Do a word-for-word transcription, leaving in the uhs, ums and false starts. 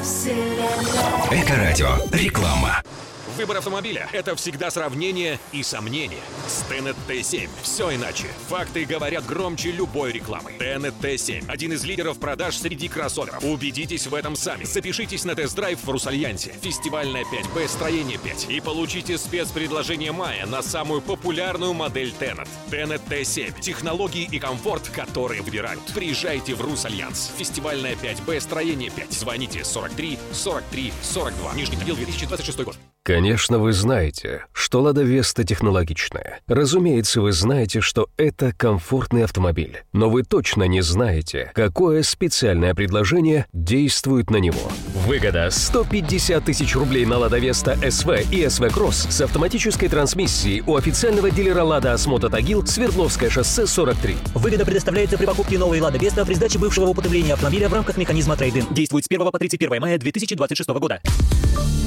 Эко-радио. Реклама. Выбор автомобиля – это всегда сравнение и сомнение. С Tenet ти семь все иначе. Факты говорят громче любой рекламы. Tenet ти семь – один из лидеров продаж среди кроссоверов. Убедитесь в этом сами. Запишитесь на тест-драйв в Русальянсе. Фестивальная пять бэ, строение пять. И получите спецпредложение мая на самую популярную модель Tenet. Tenet ти семь. Технологии и комфорт, которые выбирают. Приезжайте в Русальянс. Фестивальная пять бэ, строение пять. Звоните сорок три сорок три сорок два. Нижний Тагил, две тысячи двадцать шестой год. Конечно, вы знаете, что Лада Веста технологичная. Разумеется, вы знаете, что это комфортный автомобиль. Но вы точно не знаете, какое специальное предложение действует на него. Выгода сто пятьдесят тысяч рублей на Лада Веста эс ви и эс ви Кросс с автоматической трансмиссией у официального дилера Лада Осмота Тагил, Свердловское шоссе сорок три. Выгода предоставляется при покупке новой Лада Веста при сдаче бывшего в употребление автомобиля в рамках механизма трейд-ин. Действует с первого по тридцать первое мая две тысячи двадцать шестого года.